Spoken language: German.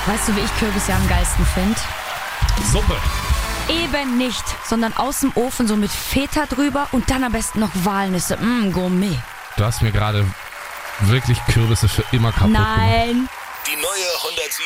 Weißt du, wie ich Kürbis ja am geilsten finde? Suppe. Eben nicht, sondern aus dem Ofen so mit Feta drüber und dann am besten noch Walnüsse. Gourmet. Du hast mir gerade wirklich Kürbisse für immer kaputt gemacht. Nein. Die neue 107